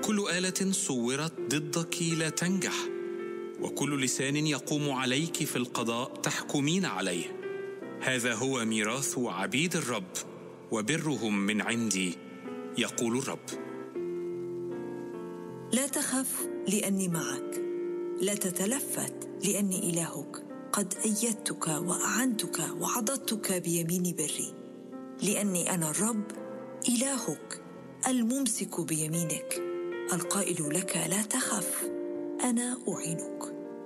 كل آلة صورت ضدك لا تنجح، وكل لسان يقوم عليك في القضاء تحكمين عليه. هذا هو ميراث عبيد الرب وبرهم من عندي، يقول الرب. لا تخف لأني معك، لا تتلفت لأني إلهك. قد أيدتك وأعنتك وعضدتك بيمين بري، لأني أنا الرب إلهك الممسك بيمينك، القائل لك لا تخف، أنا أعينك.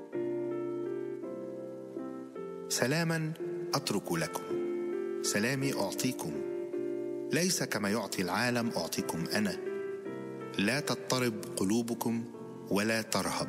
سلاما أترك لكم، سلامي أعطيكم، ليس كما يعطي العالم أعطيكم أنا. لا تضطرب قلوبكم ولا ترهب.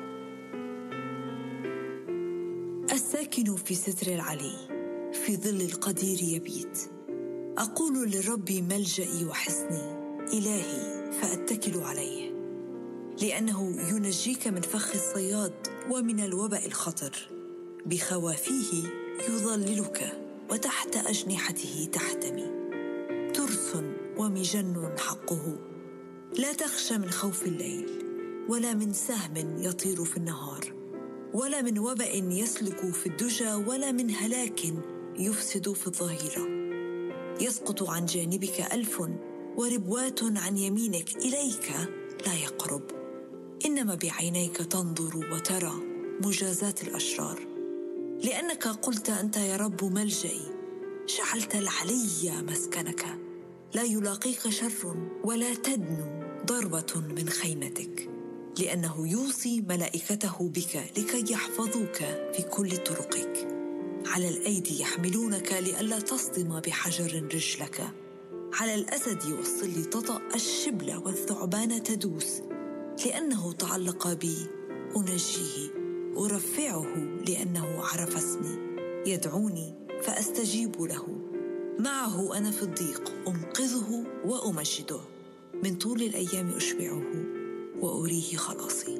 الساكن في ستر العلي في ظل القدير يبيت. أقول للرب ملجئي وحصني، إلهي فأتكل عليه. لأنه ينجيك من فخ الصياد ومن الوباء الخطر، بخوافيه يظللك وتحت أجنحته تحتمي. ترس ومجن حقه. لا تخشى من خوف الليل، ولا من سهم يطير في النهار، ولا من وباء يسلك في الدجى، ولا من هلاك يفسد في الظهيرة. يسقط عن جانبك 1000 وربوات عن يمينك، إليك لا يقرب. إنما بعينيك تنظر وترى مجازات الأشرار. لأنك قلت أنت يا رب ملجئي، جعلت العلي مسكنك. لا يلاقيك شر ولا تدنو ضربة من خيمتك، لأنه يوصي ملائكته بك لكي يحفظوك في كل طرقك. على الأيدي يحملونك لئلا تصدم بحجر رجلك. على الأسد والصل تطأ، الشبل والثعبان تدوس. لأنه تعلق بي أنجيه، أرفعه لأنه عرف اسمي. يدعوني فأستجيب له، معه أنا في الضيق أنقذه وأمجده. من طول الأيام أشبعه وأريه خلاصي.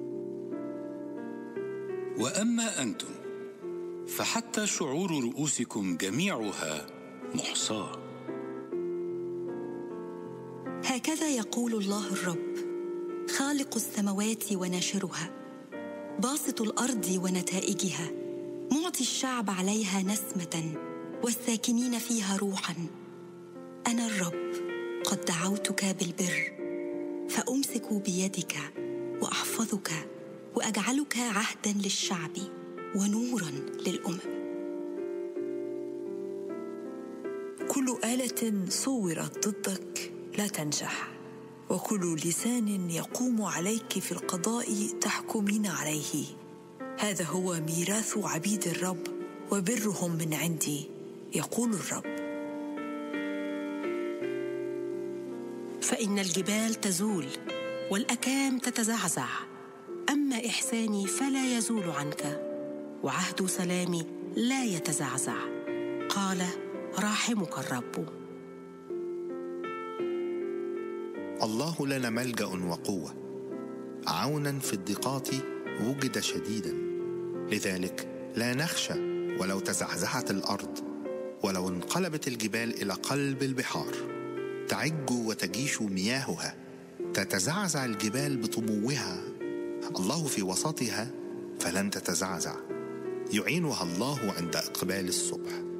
وأما أنتم فحتى شعور رؤوسكم جميعها محصاة. هكذا يقول الله الرب، خالق السماوات وناشرها، باسط الأرض ونتائجها، معطي الشعب عليها نسمة والساكنين فيها روحا. أنا الرب قد دعوتك بالبر، فأمسك بيدك وأحفظك وأجعلك عهدا للشعب ونورا للأمم. كل آلة صورت ضدك لا تنجح، وكل لسان يقوم عليك في القضاء تحكمين عليه. هذا هو ميراث عبيد الرب وبرهم من عندي، يقول الرب. فإن الجبال تزول والأكام تتزعزع، أما إحساني فلا يزول عنك، وعهد سلامي لا يتزعزع، قال راحمك الرب. الله لنا ملجأ وقوة، عونا في الضيقات وجد شديدا. لذلك لا نخشى ولو تزعزعت الأرض، ولو انقلبت الجبال إلى قلب البحار. تعج وتجيش مياهها، تتزعزع الجبال بطموها. الله في وسطها فلن تتزعزع، يعينها الله عند إقبال الصبح.